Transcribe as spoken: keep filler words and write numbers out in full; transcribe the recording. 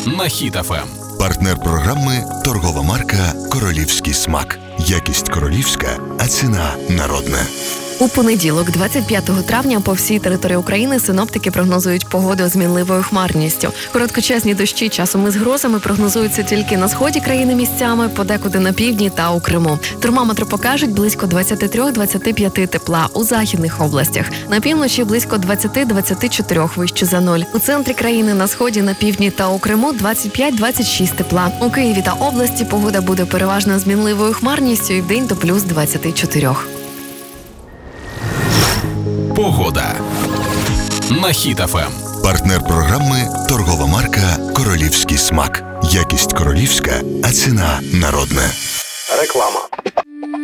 на Хіт еф ем. Партнер програми – торгова марка «Королівський смак». Якість королівська, а ціна народна. У понеділок, двадцять п'ятого травня, по всій території України синоптики прогнозують погоду з мінливою хмарністю. Короткочасні дощі часом із грозами прогнозуються тільки на сході країни місцями, подекуди на півдні та у Криму. Термометри покажуть близько двадцять три - двадцять п'ять тепла у західних областях. На півночі близько двадцять - двадцять чотири вище за нуль. У центрі країни, на сході, на півдні та у Криму двадцять п'ять - двадцять шість тепла. У Києві та області погода буде переважно з мінливою хмарністю і вдень до плюс двадцять чотири. Погода на Хіт еф ем. Партнер програми – торгова марка «Королівський смак». Якість королівська, а ціна народна. Реклама.